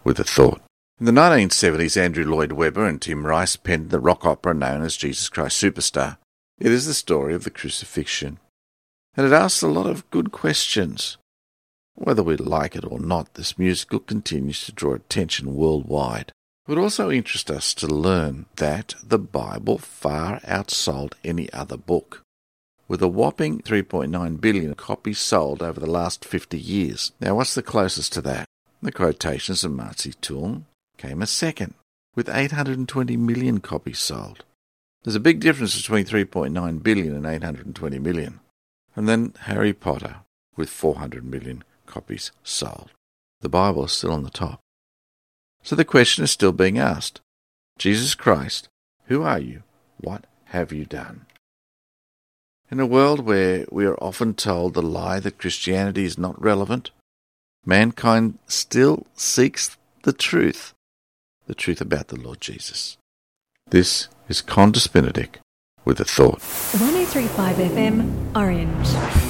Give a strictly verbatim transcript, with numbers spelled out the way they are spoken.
with a thought. In the nineteen seventies, Andrew Lloyd Webber and Tim Rice penned the rock opera known as Jesus Christ Superstar. It is the story of the crucifixion, and it asks a lot of good questions. Whether we like it or not, this musical continues to draw attention worldwide. It would also interest us to learn that the Bible far outsold any other book, with a whopping three point nine billion copies sold over the last fifty years. Now, what's the closest to that? The Quotations of Mao Zedong came a second, with eight hundred twenty million copies sold. There's a big difference between three point nine billion and eight hundred twenty million. And then Harry Potter, with four hundred million copies sold. The Bible is still on the top. So the question is still being asked. Jesus Christ, who are you? What have you done? In a world where we are often told the lie that Christianity is not relevant, mankind still seeks the truth, the truth about the Lord Jesus. This is Qantas Benedict with a thought. one oh three point five F M, Orange.